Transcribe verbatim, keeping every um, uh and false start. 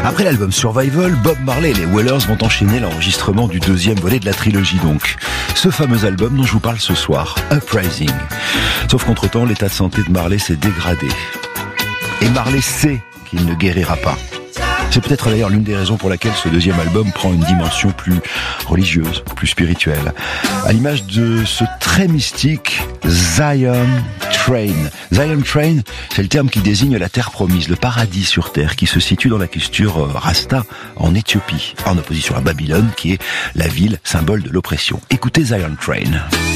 Après l'album Survival, Bob Marley et les Wailers vont enchaîner l'enregistrement du deuxième volet de la trilogie donc. Ce fameux album dont je vous parle ce soir, Uprising. Sauf qu'entre-temps, l'état de santé de Marley s'est dégradé. Et Marley sait qu'il ne guérira pas. C'est peut-être d'ailleurs l'une des raisons pour laquelle ce deuxième album prend une dimension plus religieuse, plus spirituelle. À l'image de ce très mystique Zion Train. Zion Train, c'est le terme qui désigne la terre promise, le paradis sur terre, qui se situe dans la culture Rasta en Éthiopie, en opposition à Babylone, qui est la ville symbole de l'oppression. Écoutez Zion Train.